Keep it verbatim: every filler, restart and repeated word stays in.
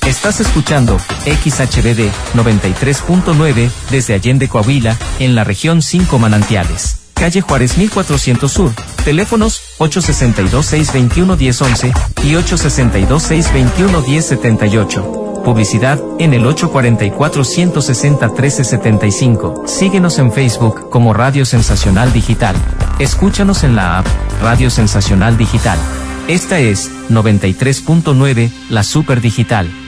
Estás escuchando X H B D noventa y tres punto nueve desde Allende, Coahuila, en la región cinco Manantiales. Calle Juárez mil cuatrocientos Sur. Teléfonos ocho seis dos, seis dos uno, uno cero once y ocho seis dos, seis dos uno, uno cero siete ocho. Publicidad en el ocho cuatro cuatro, uno seis cero, uno tres siete cinco. Síguenos en Facebook como Radio Sensacional Digital. Escúchanos en la app Radio Sensacional Digital. Esta es noventa y tres punto nueve, la Super Digital.